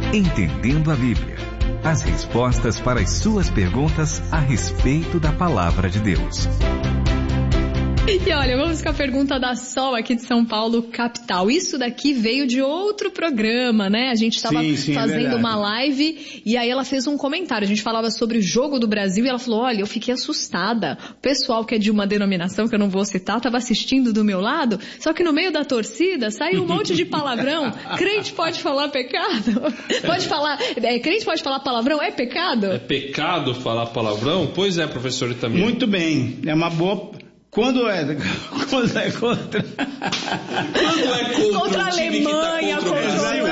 Entendendo a Bíblia. As respostas para as suas perguntas a respeito da Palavra de Deus. E olha, vamos com a pergunta da Sol aqui de São Paulo, capital. Isso daqui veio de outro programa, né? A gente estava fazendo uma live e aí ela fez um comentário. A gente falava sobre o jogo do Brasil e ela falou, olha, eu fiquei assustada. O pessoal que é de uma denominação que eu não vou citar estava assistindo do meu lado, só que no meio da torcida saiu um monte de palavrão. Crente pode falar pecado? Pode falar, crente pode falar palavrão? É pecado? É pecado falar palavrão? Pois é, professor Itamir. Muito bem, é uma boa... Quando é contra? Contra a Alemanha, contra o Brasil.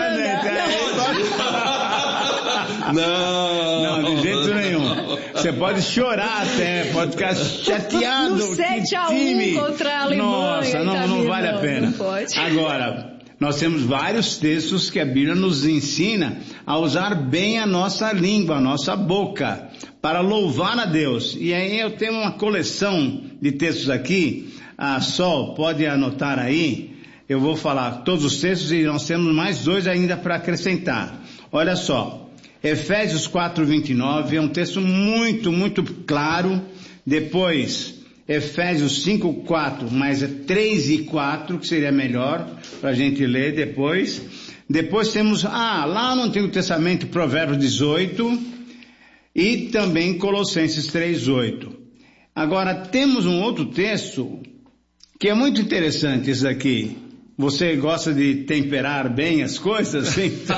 Não, de jeito nenhum. Você pode chorar até, pode ficar chateado. No 7-1 contra a Alemanha. Nossa, não vale a pena. Não pode. Agora, nós temos vários textos que a Bíblia nos ensina a usar bem a nossa língua, a nossa boca, para louvar a Deus. E aí eu tenho uma coleção de textos aqui. A Sol, pode anotar aí. Eu vou falar todos os textos e nós temos mais dois ainda para acrescentar. Olha só, Efésios 4:29 é um texto muito, muito claro. Depois, Efésios 5:4, mas é 3:4, que seria melhor para a gente ler depois. Depois temos, lá no Antigo Testamento, Provérbios 18 e também Colossenses 3:8. Agora, temos um outro texto que é muito interessante, esse aqui. Você gosta de temperar bem as coisas? Então,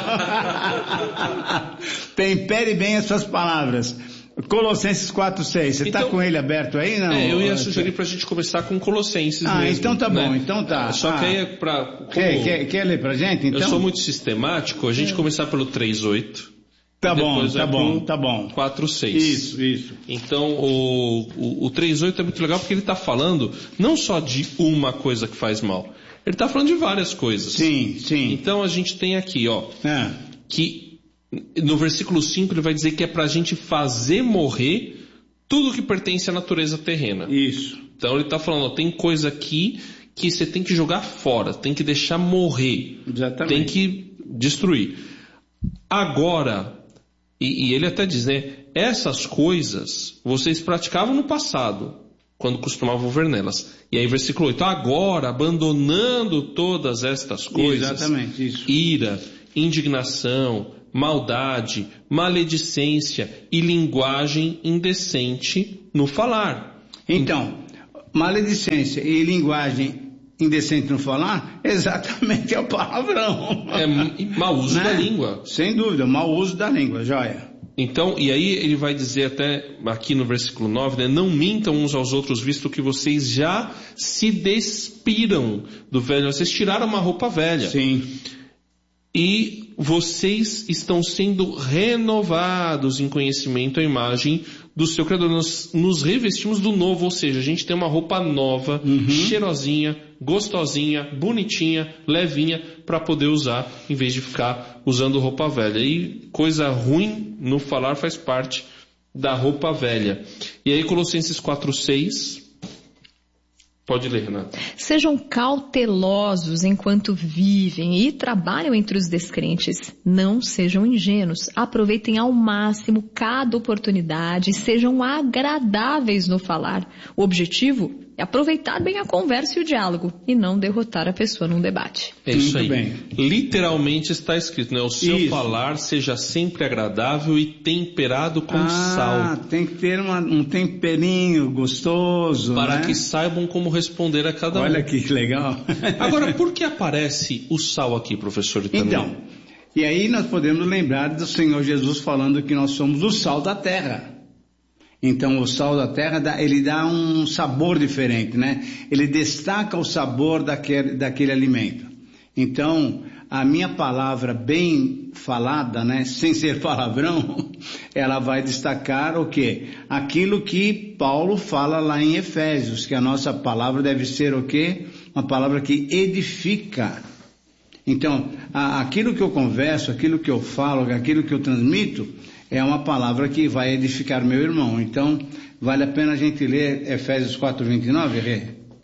tempere bem essas palavras. Colossenses 4:6. Você está com ele aberto aí, não? Eu ia sugerir para a gente começar com Colossenses mesmo. Então tá bom, né? Então tá. Só que aí é para... Quer ler pra gente, então? Eu sou muito sistemático, a gente começar pelo 3:8. Tá bom. 4:6. Isso. Então, o 3:8 é muito legal porque ele está falando não só de uma coisa que faz mal, ele está falando de várias coisas. Sim. Então a gente tem aqui, que no versículo 5 ele vai dizer que é para a gente fazer morrer tudo que pertence à natureza terrena. Isso. Então ele está falando, tem coisa aqui que você tem que jogar fora, tem que deixar morrer. Exatamente. Tem que destruir. Agora, e ele até diz, né, essas coisas vocês praticavam no passado, quando costumavam ver nelas. E aí versículo 8, agora abandonando todas estas coisas, exatamente, isso. Ira, indignação, maldade, maledicência e linguagem indecente no falar. Então, maledicência e linguagem indecente no falar, exatamente é o palavrão. É mau uso da língua. Sem dúvida, mau uso da língua, joia. Então, e aí ele vai dizer até aqui no versículo 9, né? Não mintam uns aos outros, visto que vocês já se despiram do velho. Vocês tiraram uma roupa velha. Sim. E vocês estão sendo renovados em conhecimento à imagem do seu Criador. Nós nos revestimos do novo, ou seja, a gente tem uma roupa nova, cheirosinha, gostosinha, bonitinha, levinha, para poder usar, em vez de ficar usando roupa velha. E coisa ruim no falar faz parte da roupa velha. E aí Colossenses 4:6... Pode ler, Renata. Sejam cautelosos enquanto vivem e trabalham entre os descrentes. Não sejam ingênuos. Aproveitem ao máximo cada oportunidade e sejam agradáveis no falar. O objetivo é aproveitar bem a conversa e o diálogo e não derrotar a pessoa num debate. É isso aí. Bem. Literalmente está escrito, né? O seu falar seja sempre agradável e temperado com sal. Tem que ter um temperinho gostoso, para né? que saibam como responder a cada um. Olha que legal. Agora, por que aparece o sal aqui, professor Itamir? Então, e aí nós podemos lembrar do Senhor Jesus falando que nós somos o sal da terra. Então o sal da terra ele dá um sabor diferente, né? Ele destaca o sabor daquele alimento. Então a minha palavra bem falada, né? Sem ser palavrão, ela vai destacar o quê? Aquilo que Paulo fala lá em Efésios, que a nossa palavra deve ser o quê? Uma palavra que edifica. Então aquilo que eu converso, aquilo que eu falo, aquilo que eu transmito, é uma palavra que vai edificar meu irmão. Então, vale a pena a gente ler Efésios 4:29, Rê?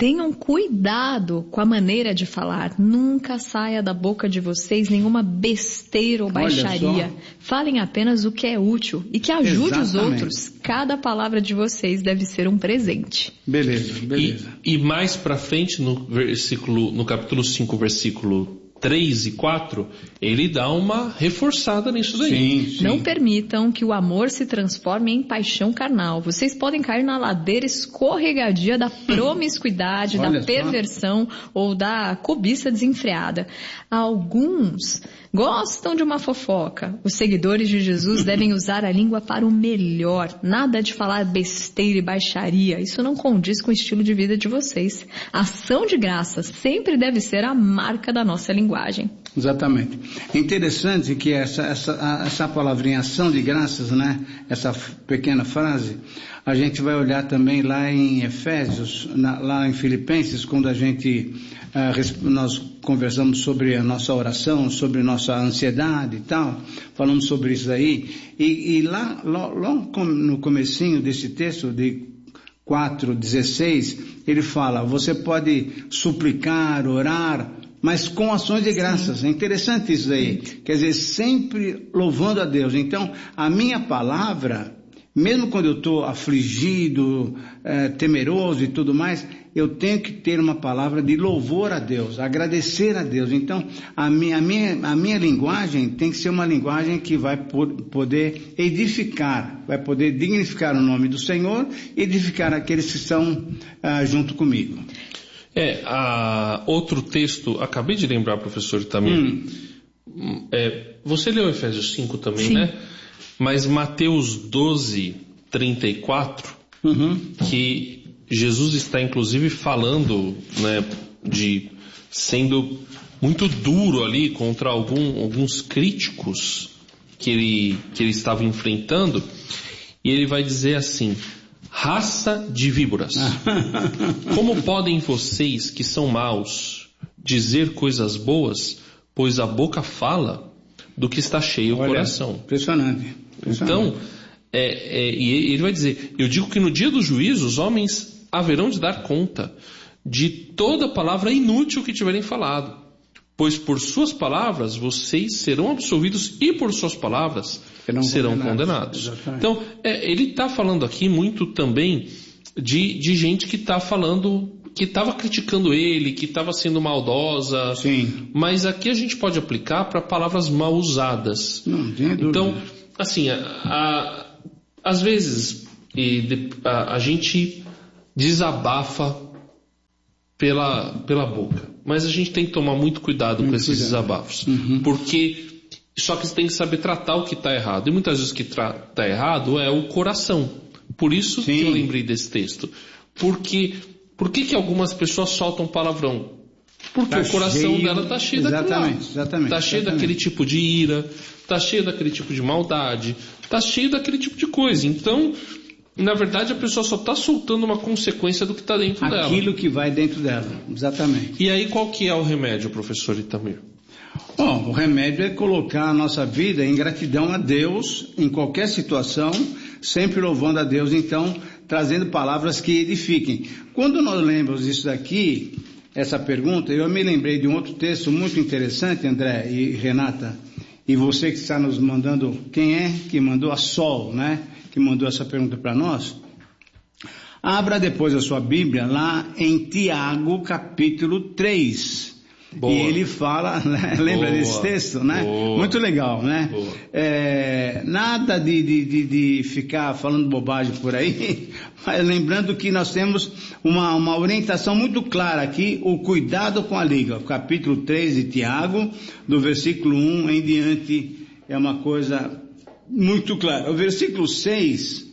tenham cuidado com a maneira de falar. Nunca saia da boca de vocês nenhuma besteira ou baixaria. Falem apenas o que é útil e que ajude os outros. Cada palavra de vocês deve ser um presente. Beleza. E mais pra frente, no capítulo 5, versículo 3 e 4, ele dá uma reforçada nisso daí. Sim. Não permitam que o amor se transforme em paixão carnal. Vocês podem cair na ladeira escorregadia da promiscuidade, da perversão ou da cobiça desenfreada. Alguns gostam de uma fofoca. Os seguidores de Jesus devem usar a língua para o melhor. Nada de falar besteira e baixaria. Isso não condiz com o estilo de vida de vocês. Ação de graça sempre deve ser a marca da nossa linguagem. Exatamente. É interessante que essa palavrinha ação de graças, né? Essa pequena frase, a gente vai olhar também lá em Efésios, lá em Filipenses, quando nós conversamos sobre a nossa oração, sobre nossa ansiedade e tal, falamos sobre isso aí, e lá logo no comecinho desse texto de 4:16, ele fala, você pode suplicar, orar, mas com ações de graças. Sim. É interessante isso aí. Quer dizer, sempre louvando a Deus. Então, a minha palavra, mesmo quando eu estou afligido, temeroso e tudo mais, eu tenho que ter uma palavra de louvor a Deus, agradecer a Deus. Então, a minha linguagem tem que ser uma linguagem que vai poder edificar, vai poder dignificar o nome do Senhor, edificar aqueles que estão junto comigo. Outro texto, acabei de lembrar, professor Itamir, você leu Efésios 5 também, sim, né? Mas Mateus 12:34, que Jesus está inclusive falando, né, de sendo muito duro ali contra alguns críticos que ele estava enfrentando, e ele vai dizer assim: raça de víboras, como podem vocês que são maus dizer coisas boas, pois a boca fala do que está cheio o coração. Impressionante. Então, e ele vai dizer, eu digo que no dia do juízo os homens haverão de dar conta de toda palavra inútil que tiverem falado, pois por suas palavras vocês serão absolvidos e por suas palavras serão condenados. Então, ele está falando aqui muito também de gente que está falando, que estava criticando ele, que estava sendo maldosa. Sim. Mas aqui a gente pode aplicar para palavras mal usadas. Não tem dúvida. Então, assim, às vezes a gente desabafa pela boca, mas a gente tem que tomar muito cuidado com esses desabafos, porque só que você tem que saber tratar o que está errado, e muitas vezes o que está errado é o coração. Por isso que eu lembrei desse texto. Por que algumas pessoas soltam palavrão? Porque o coração dela está cheio daquilo lá. Está cheio daquele tipo de ira, está cheio daquele tipo de maldade, está cheio daquele tipo de coisa. Então, na verdade, a pessoa só está soltando uma consequência do que está dentro dela. Aquilo que vai dentro dela, exatamente. E aí, qual que é o remédio, professor Itamir? Bom, o remédio é colocar a nossa vida em gratidão a Deus, em qualquer situação, sempre louvando a Deus, então, trazendo palavras que edifiquem. Quando nós lembramos isso daqui, essa pergunta, eu me lembrei de um outro texto muito interessante, André e Renata, e você que está nos mandando, quem é que mandou? A Sol, né? Que mandou essa pergunta para nós. Abra depois a sua Bíblia lá em Tiago, capítulo 3. Boa. E ele fala, né? Lembra desse texto, né? Boa. Muito legal, né? Nada de ficar falando bobagem por aí, mas lembrando que nós temos uma orientação muito clara aqui, o cuidado com a língua. Capítulo 3 de Tiago, do versículo 1 em diante, é uma coisa muito clara. O versículo 6,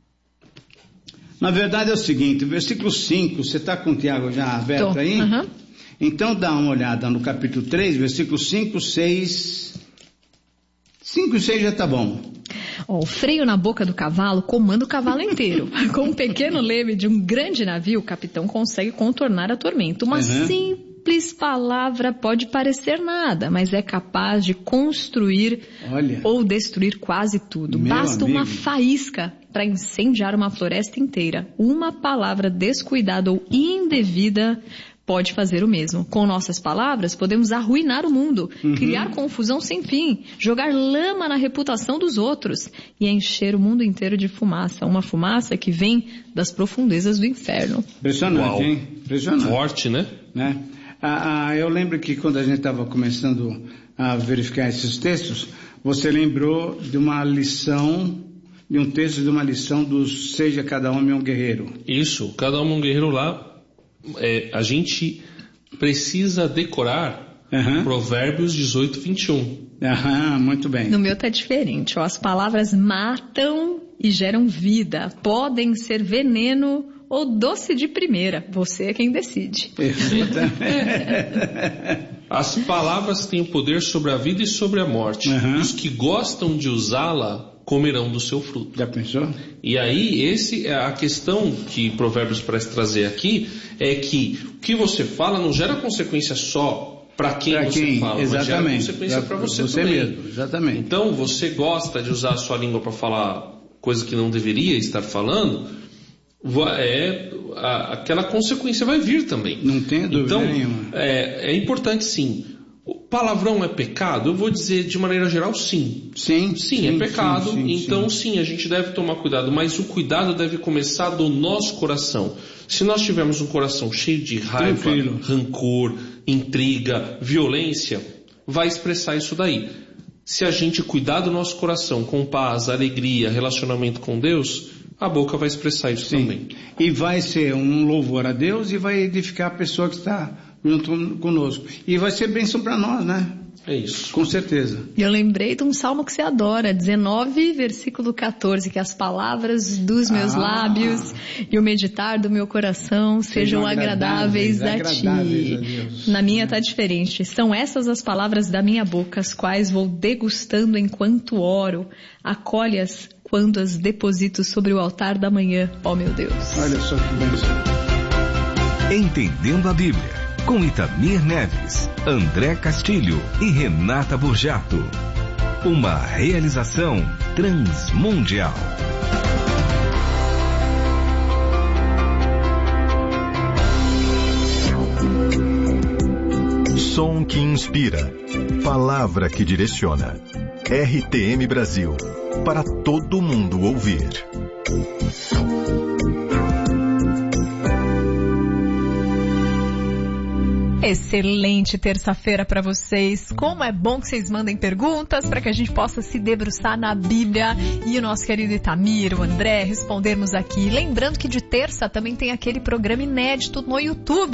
na verdade é o seguinte, o versículo 5, você está com o Tiago já aberto aí? Então dá uma olhada no capítulo 3, versículo 5, 6. 5 e 6 já está bom. O freio na boca do cavalo comanda o cavalo inteiro. Com um pequeno leme de um grande navio, o capitão consegue contornar a tormenta. Uma simples palavra pode parecer nada, mas é capaz de construir ou destruir quase tudo. Basta uma faísca para incendiar uma floresta inteira. Uma palavra descuidada ou indevida pode fazer o mesmo. Com nossas palavras, podemos arruinar o mundo, criar confusão sem fim, jogar lama na reputação dos outros e encher o mundo inteiro de fumaça. Uma fumaça que vem das profundezas do inferno. Impressionante, hein? Impressionante. Forte, né? Eu lembro que quando a gente estava começando a verificar esses textos, você lembrou de uma lição, de um texto de uma lição do Seja Cada Homem um Guerreiro. Isso, Cada Homem um Guerreiro lá. A gente precisa decorar Provérbios 18, 21. Muito bem. No meu tá diferente. As palavras matam e geram vida. Podem ser veneno ou doce de primeira. Você é quem decide. As palavras têm o poder sobre a vida e sobre a morte. E os que gostam de usá-la comerão do seu fruto. Já pensou? E aí, a questão que Provérbios parece trazer aqui é que o que você fala não gera consequência só para quem você fala, exatamente, mas gera consequência para você também. Mesmo, exatamente. Então, você gosta de usar a sua língua para falar coisa que não deveria estar falando, aquela consequência vai vir também. Não tem dúvida nenhuma. É importante sim. O palavrão é pecado? Eu vou dizer de maneira geral sim. Sim, é pecado. Sim, a gente deve tomar cuidado, mas o cuidado deve começar do nosso coração. Se nós tivermos um coração cheio de raiva, rancor, intriga, violência, vai expressar isso daí. Se a gente cuidar do nosso coração com paz, alegria, relacionamento com Deus, a boca vai expressar isso também. E vai ser um louvor a Deus e vai edificar a pessoa que está junto conosco. E vai ser bênção para nós, né? É isso. Com certeza. E eu lembrei de um salmo que você adora, 19, versículo 14, que as palavras dos meus lábios e o meditar do meu coração sejam agradáveis a ti. Na minha tá diferente. São essas as palavras da minha boca, as quais vou degustando enquanto oro. Acolhe-as quando as deposito sobre o altar da manhã, ó meu Deus. Olha só que bênção. Entendendo a Bíblia, com Itamir Neves, André Castilho e Renata Burjato. Uma realização Transmundial. Som que inspira, palavra que direciona. RTM Brasil, para todo mundo ouvir. Excelente terça-feira para vocês. Como é bom que vocês mandem perguntas para que a gente possa se debruçar na Bíblia e o nosso querido Itamir, o André, respondermos aqui. Lembrando que de terça também tem aquele programa inédito no YouTube.